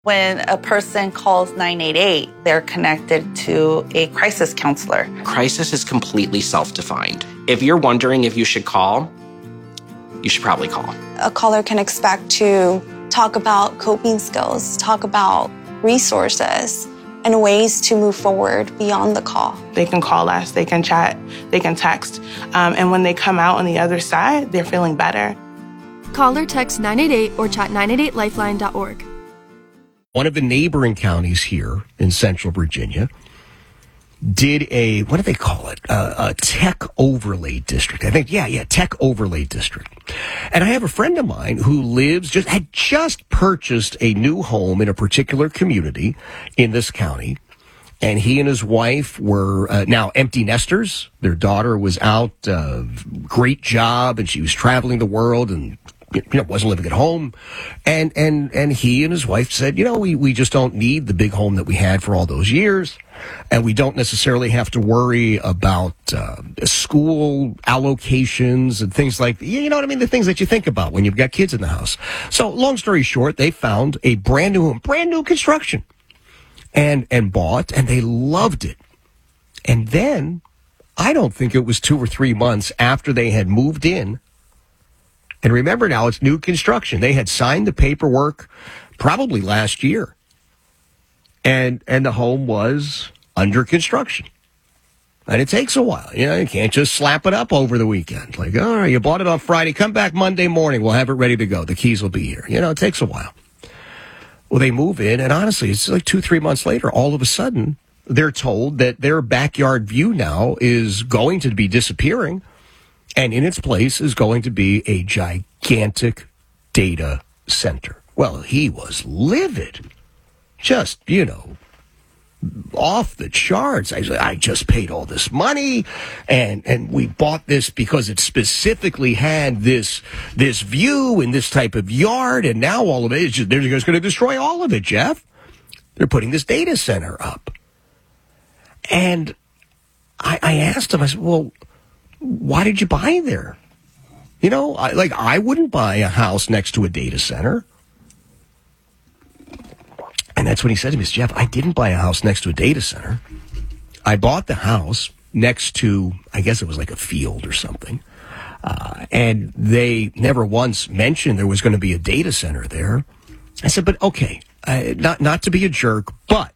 When a person calls 988, they're connected to a crisis counselor. Crisis is completely self-defined. If you're wondering if you should call, you should probably call. A caller can expect to talk about coping skills, talk about resources, and ways to move forward beyond the call. They can call us, they can chat, they can text, and when they come out on the other side, they're feeling better. Call or text 988 or chat 988lifeline.org. One of the neighboring counties here in Central Virginia did a, what do they call it? A tech overlay district. I think, tech overlay district. And I have a friend of mine who had just purchased a new home in a particular community in this county. And he and his wife were now empty nesters. Their daughter was out, great job, and she was traveling the world and wasn't living at home. And he and his wife said, we just don't need the big home that we had for all those years. And we don't necessarily have to worry about school allocations and things like, the things that you think about when you've got kids in the house. So long story short, they found a brand new construction and bought, and they loved it. And then I don't think it was 2 or 3 months after they had moved in. And remember now, it's new construction. They had signed the paperwork probably last year. And the home was under construction. And it takes a while. You can't just slap it up over the weekend. Like, all right, you bought it on Friday. Come back Monday morning. We'll have it ready to go. The keys will be here. It takes a while. Well, they move in, and honestly, it's like 2-3 months later, all of a sudden, they're told that their backyard view now is going to be disappearing. And in its place is going to be a gigantic data center. Well, he was livid. Just, off the charts. I just paid all this money, and we bought this because it specifically had this view and this type of yard, and now all of it, they're just going to destroy all of it, Jeff. They're putting this data center up. And I asked him, I said, well, why did you buy there? I wouldn't buy a house next to a data center. And that's what he said to me. He said, Jeff, I didn't buy a house next to a data center. I bought the house next to, I guess it was like a field or something. And they never once mentioned there was going to be a data center there. I said, but okay, not to be a jerk, but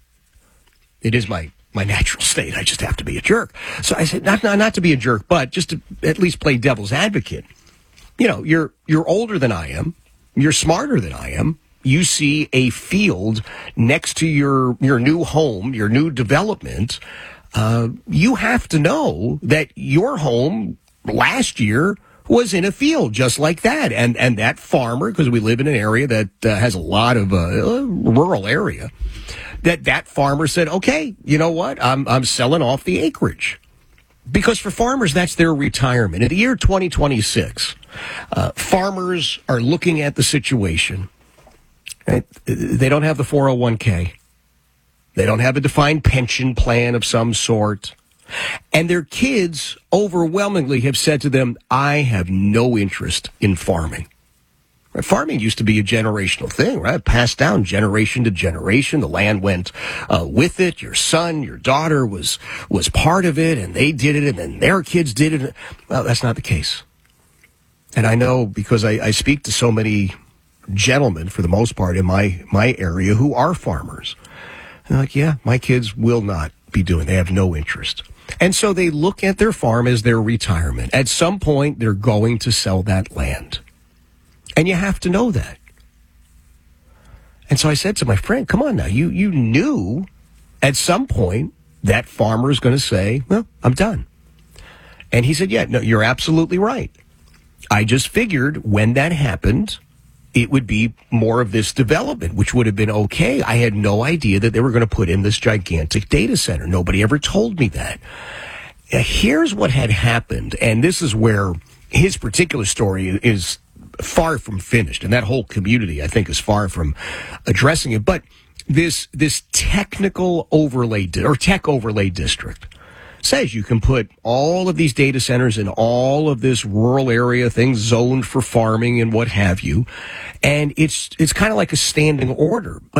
it is my natural state. I just have to be a jerk. So I said, not to be a jerk, but just to at least play devil's advocate. You're older than I am. You're smarter than I am. You see a field next to your new home, your new development. You have to know that your home last year was in a field just like that. And that farmer, because we live in an area that has a lot of rural area, that farmer said, okay, you know what? I'm selling off the acreage. Because for farmers, that's their retirement. In the year 2026, farmers are looking at the situation. Right? They don't have the 401k. They don't have a defined pension plan of some sort. And their kids overwhelmingly have said to them, I have no interest in farming. Farming used to be a generational thing, right? Passed down generation to generation. The land went with it. Your son, your daughter was part of it, and they did it, and then their kids did it. Well, that's not the case. And I know because I speak to so many gentlemen, for the most part, in my area who are farmers. And they're like, yeah, my kids will not be doing. They have no interest. And so they look at their farm as their retirement. At some point, they're going to sell that land. And you have to know that. And so I said to my friend, come on now, you knew at some point that farmer is going to say, well, I'm done. And he said, yeah, no, you're absolutely right. I just figured when that happened, it would be more of this development, which would have been okay. I had no idea that they were going to put in this gigantic data center. Nobody ever told me that. Here's what had happened, and this is where his particular story is far from finished, and that whole community, I think, is far from addressing it. But this technical overlay or tech overlay district says you can put all of these data centers in all of this rural area, things zoned for farming and what have you. And it's kind of like a standing order.